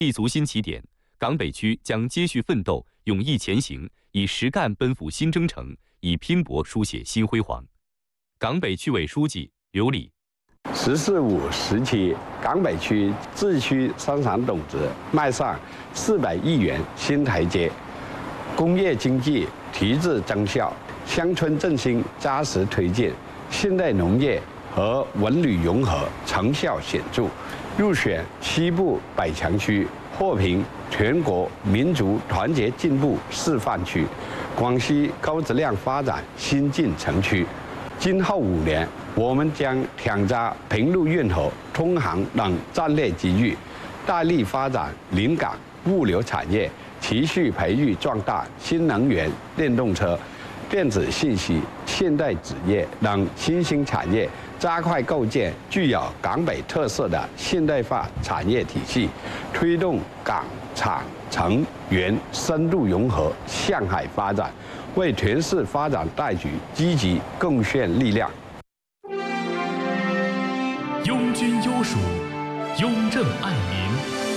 立足新起点，港北区将接续奋斗，勇毅前行，以实干奔赴新征程，以拼搏书写新辉煌。港北区委书记刘礼。 “十四五”时期，港北区自区生产总值迈上400亿元新台阶，工业经济提质增效，乡村振兴扎实推进，现代农业和文旅融合成效显著，入选西部100强区，获评全国民族团结进步示范区、广西高质量发展新进城区。今后5年，我们将抢抓平陆运河、通航等战略机遇，大力发展临港物流产业，持续培育壮大新能源、电动车、电子信息、现代纸业等新兴产业，加快构建具有港北特色的现代化产业体系，推动港厂城园深度融合向海发展，为全市发展大局积极贡献力量。 拥军优属，拥政爱民。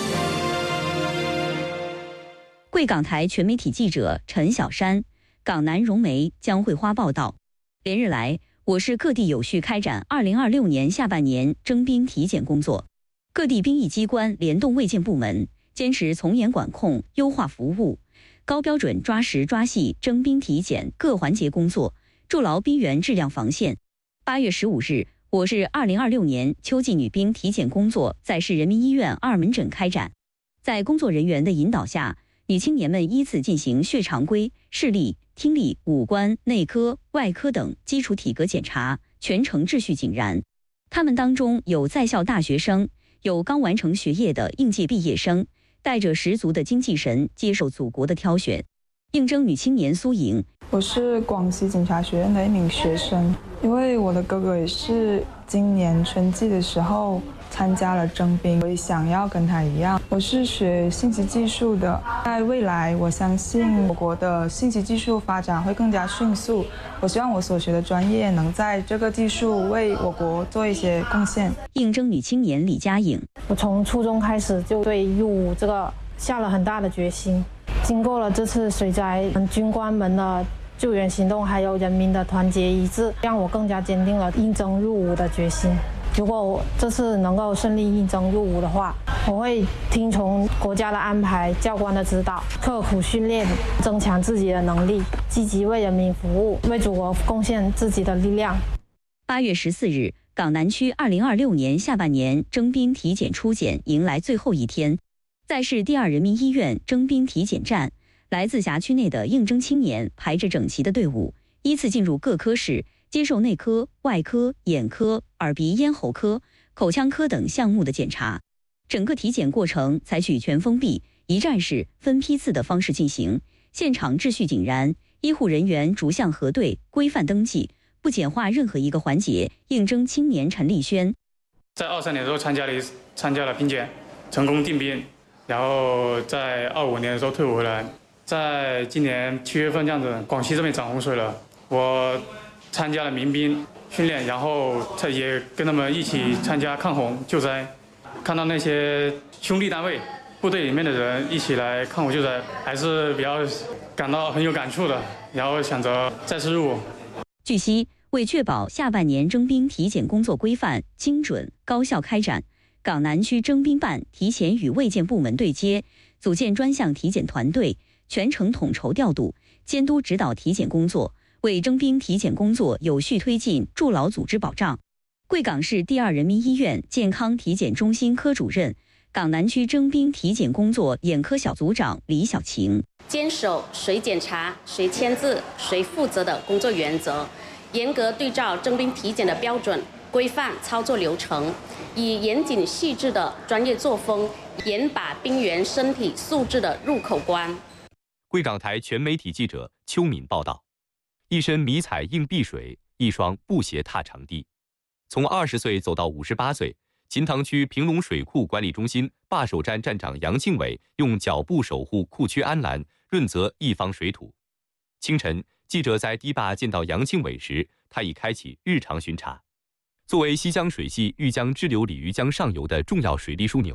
贵港台全媒体记者陈小山，港南融媒江惠花报道。连日来，我市各地有序开展2026年下半年征兵体检工作，各地兵役机关联动卫健部门，坚持从严管控、优化服务，高标准抓实抓细征兵体检各环节工作，筑牢兵员质量防线。8月15日，我市2026年秋季女兵体检工作在市人民医院2门诊开展，在工作人员的引导下，女青年们依次进行血常规、视力、听力、五官、内科、外科等基础体格检查，全程秩序井然。他们当中有在校大学生，有刚完成学业的应届毕业生，带着十足的精气神接受祖国的挑选。应征女青年苏莹， 我是广西警察学院的一名学生，因为我的哥哥也是今年春季的时候参加了征兵，我也想要跟他一样。我是学信息技术的，在未来我相信我国的信息技术发展会更加迅速，我希望我所学的专业能在这个技术为我国做一些贡献。 应征女青年李佳颖， 我从初中开始就对入伍这个下了很大的决心，经过了这次水灾，军官们的救援行动，还有人民的团结一致，让我更加坚定了应征入伍的决心。如果我这次能够顺利应征入伍的话，我会听从国家的安排、教官的指导，刻苦训练，增强自己的能力，积极为人民服务，为祖国贡献自己的力量。 8月14日，港南区2026年下半年征兵体检初检迎来最后一天，在市第2人民医院征兵体检站，来自辖区内的应征青年排着整齐的队伍，依次进入各科室，接受内科、外科、眼科、耳鼻咽喉科、口腔科等项目的检查。整个体检过程采取全封闭、一站式、分批次的方式进行，现场秩序井然，医护人员逐项核对、规范登记，不简化任何一个环节。应征青年陈立轩， 在23年的时候参加了兵检，成功定兵，然后在25年的时候退伍回来。在今年7月份这样子，广西这边涨洪水了，我参加了民兵训练，然后也跟他们一起参加抗洪救灾，看到那些兄弟单位、部队里面的人一起来抗洪救灾，还是比较感到很有感触的，然后想着再次入伍。 据悉，为确保下半年征兵体检工作规范、精准、高效开展，港南区征兵办提前与卫健部门对接，组建专项体检团队，全程统筹调度、监督指导体检工作，为征兵体检工作有序推进筑牢组织保障。贵港市第2人民医院健康体检中心科主任、港南区征兵体检工作眼科小组长李小晴， 坚守谁检查、谁签字、谁负责的工作原则，严格对照征兵体检的标准，规范操作流程，以严谨细致的专业作风，严把兵员身体素质的入口关。 贵港台全媒体记者邱敏报道。一身迷彩硬碧水，一双布鞋踏场地。从20岁走到58岁，秦塘区平龙水库管理中心把守站站长杨庆伟用脚步守护库区安澜，润泽一方水土。清晨，记者在堤坝见到杨庆伟时，他已开启日常巡查。作为西江水系豫江支流鲤鱼江上游的重要水利枢纽，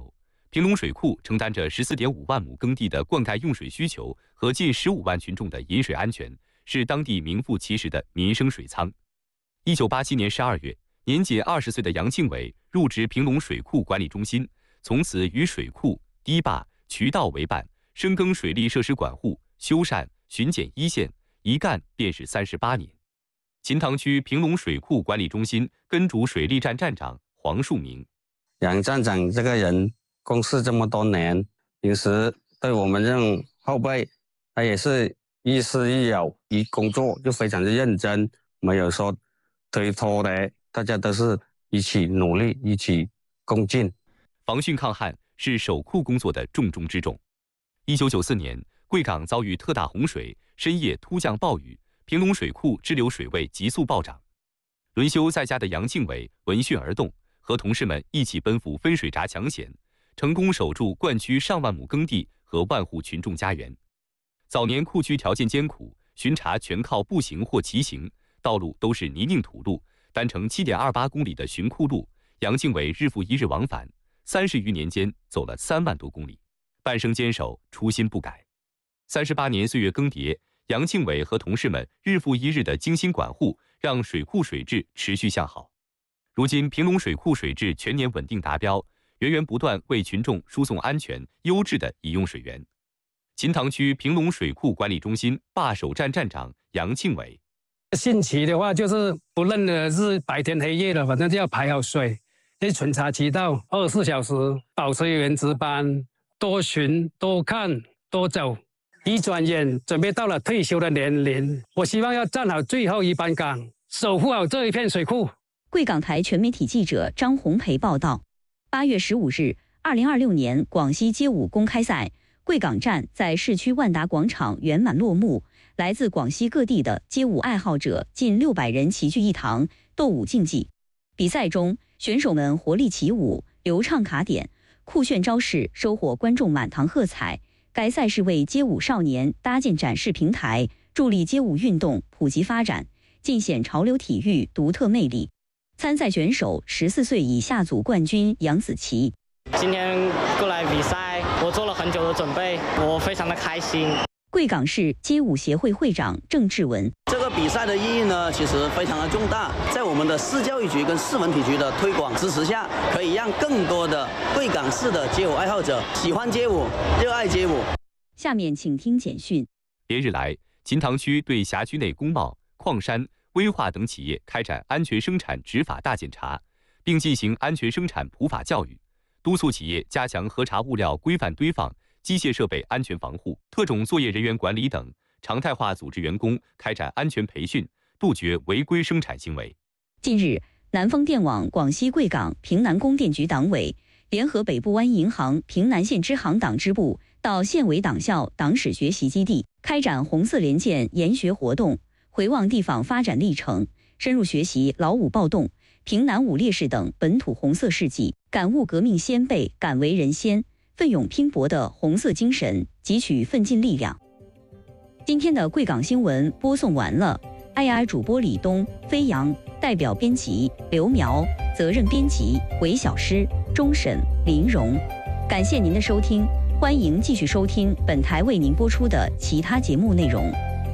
平龙水库承担着14.5万亩耕地的灌溉用水需求和近15万群众的饮水安全，是当地名副其实的民生水仓。1987年12月，年仅20岁的杨庆伟入职平龙水库管理中心，从此与水库、堤坝、渠道为伴，深耕水利设施管护、修缮、巡检一线，一干便是38年。秦塘区平龙水库管理中心根主水利站站长黄树明： 杨站长这个人公事这么多年，平时对我们这种后辈，他也是亦师亦友，一工作就非常的认真，没有说推脱的，大家都是一起努力，一起共进。 防汛抗旱是守库工作的重中之重。1994年，贵港遭遇特大洪水，深夜突降暴雨，平龙水库支流水位急速暴涨。轮休在家的杨庆伟闻讯而动，和同事们一起奔赴分水闸抢险，成功守住灌区上万亩耕地和万户群众家园。早年库区条件艰苦，巡查全靠步行或骑行，道路都是泥泞土路，单程7.28公里的巡库路，杨庆伟日复一日往返，30余年间走了3万多公里，半生坚守，初心不改。38年岁月更迭，杨庆伟和同事们日复一日的精心管护，让水库水质持续向好。如今平龙水库水质全年稳定达标，源源不断为群众输送安全优质的饮用水源。秦塘区平龙水库管理中心坝守站站长杨庆伟： 汛期的话，就是不论的是白天黑夜的，反正就要排好水，去巡查渠道，24小时，保持员值班，多巡、多看、多走。一转眼准备到了退休的年龄，我希望要站好最后一班岗，守护好这一片水库。 贵港台全媒体记者张红培报道：8月15日，2026年广西街舞公开赛贵港站在市区万达广场圆满落幕。来自广西各地的街舞爱好者近600人齐聚一堂，斗舞竞技。比赛中，选手们活力起舞，流畅卡点，酷炫招式，收获观众满堂喝彩。该赛事为街舞少年搭建展示平台，助力街舞运动普及发展，尽显潮流体育独特魅力。参赛选手14岁以下组冠军杨子琪： 今天过来比赛，我做了很久的准备，我非常的开心。 贵港市街舞协会会长郑志文： 这个比赛的意义呢，其实非常的重大，在我们的市教育局跟市文体局的推广支持下，可以让更多的贵港市的街舞爱好者喜欢街舞，热爱街舞。 下面请听简讯。 连日来，秦塘区对辖区内工贸、矿山、危化等企业开展安全生产执法大检查，并进行安全生产普法教育，督促企业加强核查物料规范堆放、机械设备安全防护、特种作业人员管理等，常态化组织员工开展安全培训，杜绝违规生产行为。 近日，南丰电网广西贵港平南供电局党委联合北部湾银行平南县支行党支部到县委党校党史学习基地开展红色连建研学活动，回望地方发展历程，深入学习老五暴动、平南五烈士等本土红色事迹，感悟革命先辈敢为人先、奋勇拼搏的红色精神，汲取奋进力量。今天的贵港新闻播送完了，IR 主播李东、飞扬，代表编辑刘苗，责任编辑韦小诗、钟审、林荣。感谢您的收听，欢迎继续收听本台为您播出的其他节目内容。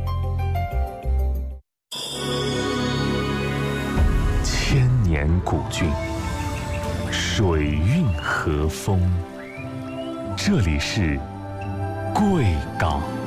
千年古郡，水韵和风，这里是贵港。